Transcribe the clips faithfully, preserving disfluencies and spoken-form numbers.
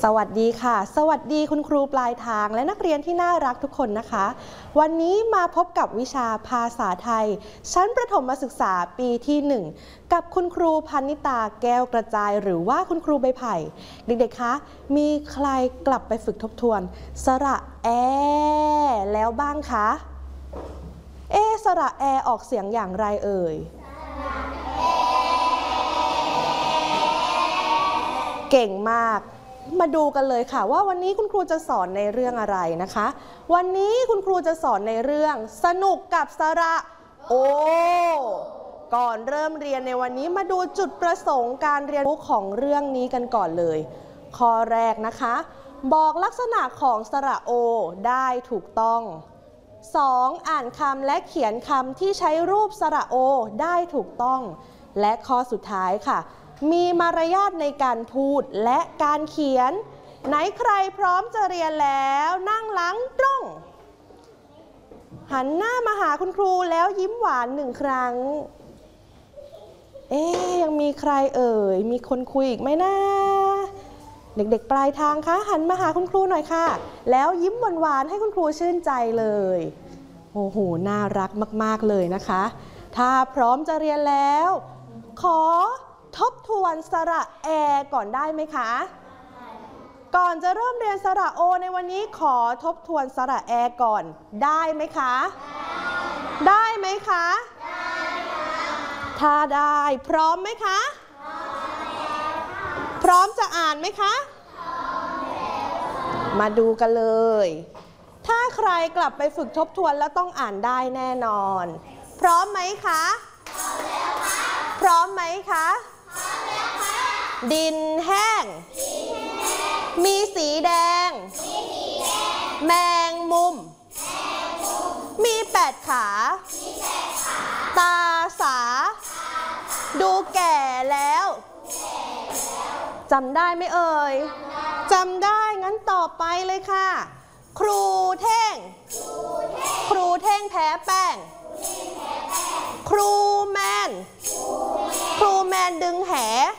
สวัสดีค่ะสวัสดีคุณครูปลายทางและนักเรียนที่น่ารักทุกคนนะคะวันนี้มาพบกับวิชาภาษาไทยชั้นประถมศึกษาปีที่หนึ่งกับคุณครูพนิตาแก้วกระจายหรือว่าคุณครูใบไผ่เด็กๆคะมีใครกลับไปฝึกทบทวนสระแอแล้วบ้างคะเอสระแอออกเสียงอย่างไรเอ่ยเก่งมากมาดูกันเลยค่ะว่าวันนี้คุณครูจะสอนในเรื่องอะไรนะคะวันนี้คุณครูจะสอนในเรื่องสนุกกับสระโอก่อนเริ่มเรียนในวันนี้มาดูจุดประสงค์การเรียนรู้ของเรื่องนี้กันก่อนเลยข้อแรกนะคะบอกลักษณะของสระโอได้ถูกต้องสองอ่านคำและเขียนคำที่ใช้รูปสระโอได้ถูกต้องและข้อสุดท้ายค่ะมีมารยาทในการพูดและการเขียนไหนใครพร้อมจะเรียนแล้วนั่งหลังตรงหันหน้ามาหาคุณครูแล้วยิ้มหวานหนึ่งครั้งเอ๊ยยังมีใครเอ่ยมีคนคุยอีกไหมนะเด็กๆปลายทางคะหันมาหาคุณครูหน่อยค่ะแล้วยิ้มหวานๆให้คุณครูชื่นใจเลยโอ้โหน่ารักมากๆเลยนะคะถ้าพร้อมจะเรียนแล้วขอทบทวนสระแอก่อนได้ไหมคะก่อนจะเริ่มเรียนสระโอในวันนี้ขอทบทวนสระแอก่อนได้ไหมคะได้ไหมคะถ้าได้พร้อมไหมคะพร้อมจะอ่านไหมคะมาดูกันเลยถ้าใครกลับไปฝึกทบทวนแล้วต้องอ่านได้แน่นอนพร้อมไหมคะพร้อมไหมคะดินแห้งมีสีแดงแมงมุมมีแปดขาตาสาดูแก่แล้วจำได้ไหมเอ่ยจำได้งั้นต่อไปเลยค่ะครูเท่งครูเท่งแพ้แป้งครูแมนครูแมนดึงแห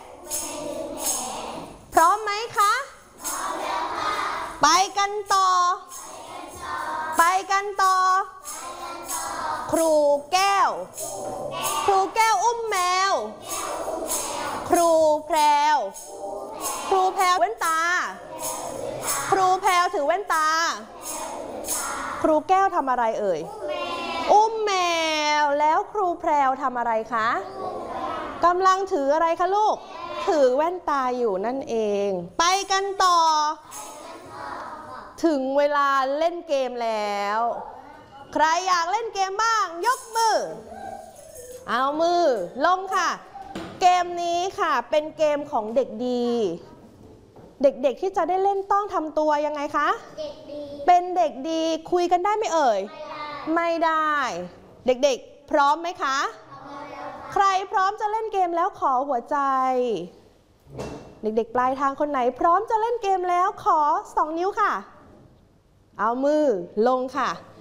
พร้อมไหมคะพร้อมแล้วค่ะไปกันต่อไปกันต่อครูแก้วครูแก้วอุ้มแมวครูแพรวครูแพรวแว่นตาครูแพรวถือแว่นตาครูแก้วทำอะไรเอ่ยอุ้มแมวแล้วครูแพรวทำอะไรคะกำลังถืออะไรคะลูกถือแว่นตาอยู่นั่นเองไปกันต่อถึงเวลาเล่นเกมแล้วใครอยากเล่นเกมบ้างยกมือเอามือลงค่ะเกมนี้ค่ะเป็นเกมของเด็กดีเด็กๆที่จะได้เล่นต้องทำตัวยังไงคะเด็กดีเป็นเด็กดีคุยกันได้ไหมเอ่ยไม่ได้เด็กๆพร้อมไหมคะใครพร้อมจะเล่นเกมแล้วขอหัวใจเด็กๆปลายทางคนไหนพร้อมจะเล่นเกมแล้วขอสองนิ้วค่ะเอามือลงค่ะ